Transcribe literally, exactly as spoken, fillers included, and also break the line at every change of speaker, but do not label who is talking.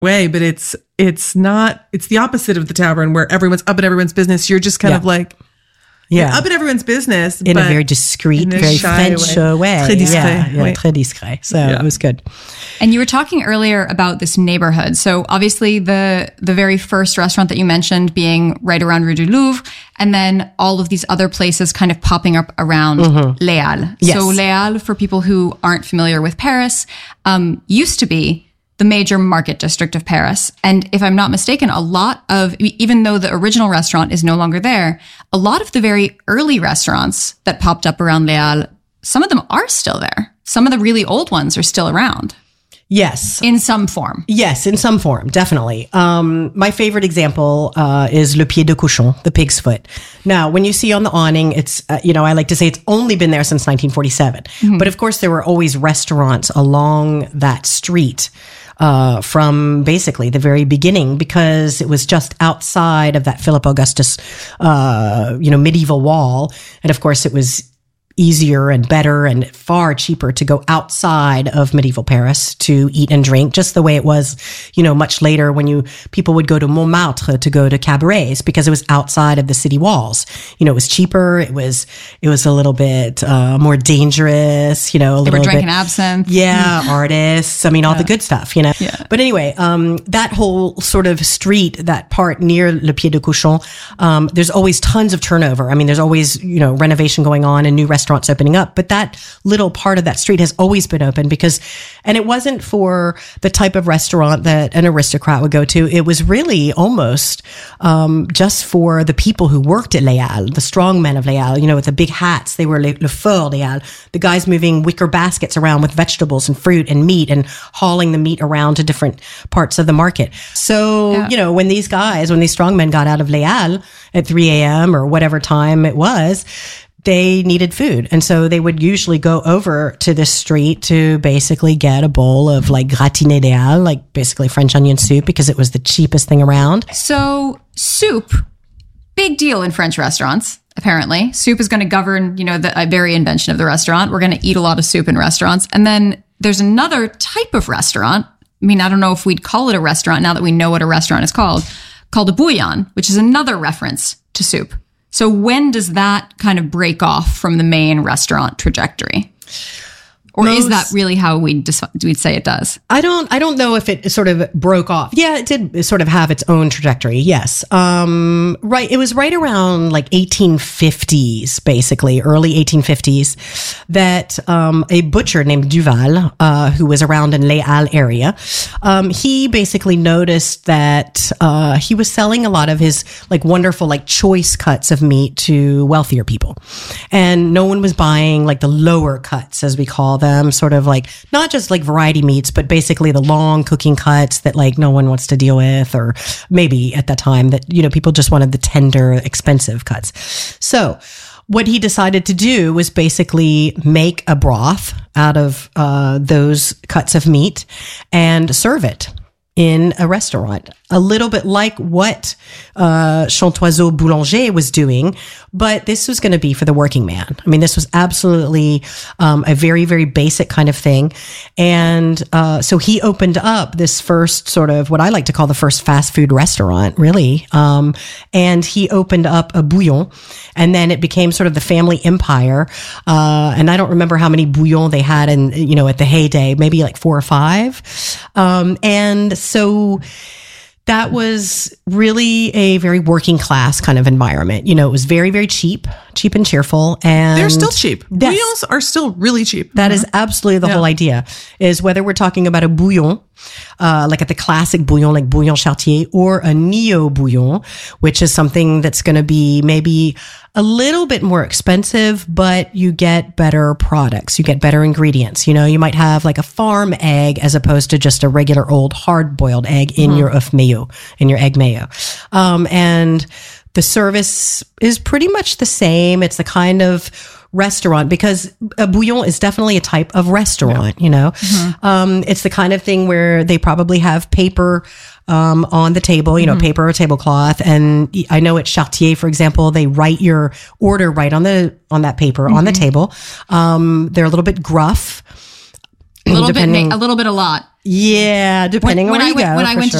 way, but it's it's not, it's the opposite of the tavern where everyone's up in everyone's business. You're just kind
yeah.
of like,
yeah.
you're up in everyone's business.
In a very discreet, very French way. way.
Très discret.
Yeah, yeah
oui.
très discret. So
yeah.
it was good.
And you were talking earlier about this neighborhood. So obviously the the very first restaurant that you mentioned being right around Rue du Louvre, and then all of these other places kind of popping up around mm-hmm. Les Halles.
Yes.
So Les Halles, for people who aren't familiar with Paris, um, used to be the major market district of Paris. And if I'm not mistaken, a lot of, even though the original restaurant is no longer there, a lot of the very early restaurants that popped up around Les Halles, some of them are still there. Some of the really old ones are still around.
Yes.
In some form.
Yes, in some form, definitely. Um, my favorite example uh, is Le Pied de Cochon, the pig's foot. Now, when you see on the awning, it's, uh, you know, I like to say it's only been there since nineteen forty-seven. Mm-hmm. But of course, there were always restaurants along that street uh, from basically the very beginning, because it was just outside of that Philip Augustus, uh, you know, medieval wall. And of course, it was easier and better and far cheaper to go outside of medieval Paris to eat and drink, just the way it was, you know, much later when you people would go to Montmartre to go to cabarets, because it was outside of the city walls. You know, it was cheaper. It was it was a little bit uh, more dangerous. You know, a
they
little
were drinking
bit,
absinthe.
Yeah, artists. I mean, all yeah. the good stuff. You know.
Yeah.
But anyway, um, that whole sort of street, that part near Le Pied de Cochon, um, there's always tons of turnover. I mean, there's always, you know, renovation going on and new restaurants restaurants opening up, but that little part of that street has always been open because, and it wasn't for the type of restaurant that an aristocrat would go to. It was really almost um, just for the people who worked at Les Halles, the strong men of Les Halles, you know, with the big hats. They were le, le fort Les Halles, the guys moving wicker baskets around with vegetables and fruit and meat and hauling the meat around to different parts of the market. So, yeah. you know, when these guys, when these strong men got out of Les Halles at three a.m. or whatever time it was, they needed food. And so they would usually go over to this street to basically get a bowl of like gratiné des Halles, like basically French onion soup, because it was the cheapest thing around.
So soup, big deal in French restaurants, apparently. Soup is going to govern, you know, the uh, very invention of the restaurant. We're going to eat a lot of soup in restaurants. And then there's another type of restaurant. I mean, I don't know if we'd call it a restaurant now that we know what a restaurant is called, called a bouillon, which is another reference to soup. So when does that kind of break off from the main restaurant trajectory? Or Most, is that really how we'd, dis- we'd say it does?
I don't, I don't know if it sort of broke off. Yeah, it did sort of have its own trajectory. Yes. Um, right. It was right around like eighteen fifties, basically early eighteen fifties, that, um, a butcher named Duval, uh, who was around in Les Halles area, um, he basically noticed that, uh, he was selling a lot of his like wonderful, like choice cuts of meat to wealthier people. And no one was buying like the lower cuts, as we call them, sort of like not just like variety meats, but basically the long cooking cuts that like no one wants to deal with, or maybe at that time that, you know, people just wanted the tender, expensive cuts. So what he decided to do was basically make a broth out of uh, those cuts of meat and serve it in a restaurant, a little bit like what uh, Chantoiseau Boulanger was doing, but this was going to be for the working man. I mean, this was absolutely um, a very, very basic kind of thing. And uh, so he opened up this first sort of what I like to call the first fast food restaurant, really. Um, and he opened up a bouillon, and then it became sort of the family empire. Uh, and I don't remember how many bouillons they had in, you know, at the heyday, maybe like four or five. Um, and so that was really a very working class kind of environment. You know, it was very, very cheap, cheap and cheerful. And
they're still cheap.
Yes,
bouillons are still really cheap.
That is absolutely the yeah. whole idea, is whether we're talking about a bouillon, uh, like at the classic bouillon, like Bouillon Chartier, or a neo bouillon, which is something that's going to be maybe a little bit more expensive, but you get better products. You get better ingredients. You know, you might have like a farm egg as opposed to just a regular old hard boiled egg in mm-hmm. your œuf mayo, in your egg mayo. Um, and the service is pretty much the same. It's the kind of restaurant, because a bouillon is definitely a type of restaurant, yeah. you know. Mm-hmm. Um, it's the kind of thing where they probably have paper um, on the table, you know, mm-hmm. paper or tablecloth. And I know at Chartier, for example, they write your order right on the on that paper mm-hmm. on the table. Um, they're a little bit gruff.
A little bit, a little bit, a lot.
Yeah, depending
when
on where
I
you
went,
go.
when I
for
went
sure.